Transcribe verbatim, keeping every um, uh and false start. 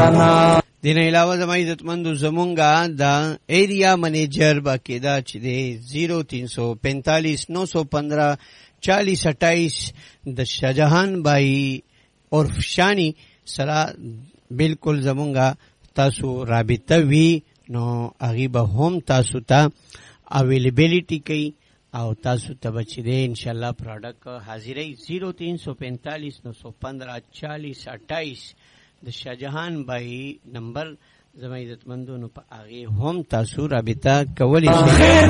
سنا دین علاوه زما عزتمندو زمونږه د ایریا منیجر باقاعده چې دی زیرو تین سو پینتالیس نو سو پندرہ چالیس اٹھائیس د شاہجہان بھائی عرف شانی سره بالکل زمونږه تاسو رابطه وی نو هغه به هم تاسو ته اویلیبیلیټی کوي او تاسو ته بچی دی ان شاء الله پروډکټ حاضرې زیرو تین سو پینتالیس نو سو پندرہ چالیس اٹھائیس د شاہجہان بھائی نمبر زما عزتمندونو په هغه هم تاسو رابطه کولی شئ.